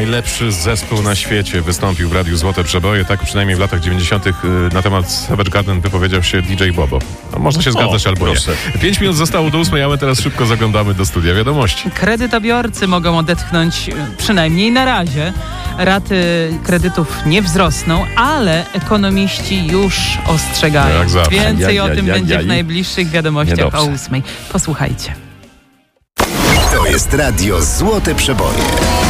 najlepszy zespół na świecie wystąpił w Radiu Złote Przeboje. Tak przynajmniej w latach 90. Na temat Savage Garden wypowiedział się DJ Bobo. No, można się zgadzać albo nie. 5 minut zostało do 8, a my teraz szybko zaglądamy do studia wiadomości. Kredytobiorcy mogą odetchnąć przynajmniej na razie. Raty kredytów nie wzrosną, ale ekonomiści już ostrzegają. Jak zawsze. Więcej o tym będzie w najbliższych wiadomościach Niedobrze. o 8. Posłuchajcie. To jest Radio Złote Przeboje.